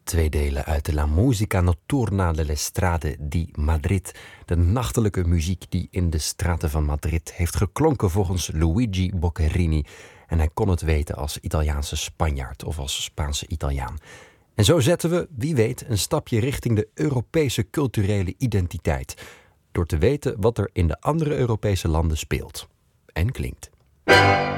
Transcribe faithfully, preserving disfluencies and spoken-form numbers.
twee delen uit de La Musica Notturna delle Strade di Madrid. De nachtelijke muziek die in de straten van Madrid heeft geklonken volgens Luigi Boccherini. En hij kon het weten als Italiaanse Spanjaard of als Spaanse Italiaan. En zo zetten we, wie weet, een stapje richting de Europese culturele identiteit. Door te weten wat er in de andere Europese landen speelt en klinkt.